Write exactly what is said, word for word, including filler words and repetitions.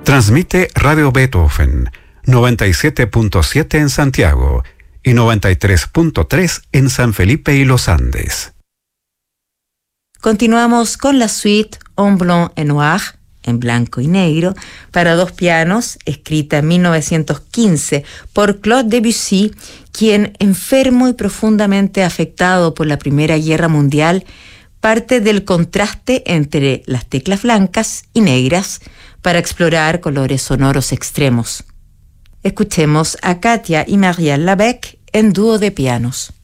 Transmite Radio Beethoven, noventa y siete punto siete en Santiago y noventa y tres punto tres en San Felipe y Los Andes. Continuamos con la suite En Blanc et Noir, en blanco y negro, para dos pianos, escrita en mil novecientos quince por Claude Debussy, quien, enfermo y profundamente afectado por la Primera Guerra Mundial, parte del contraste entre las teclas blancas y negras para explorar colores sonoros extremos. Escuchemos a Katia y Marielle Labec en dúo de pianos.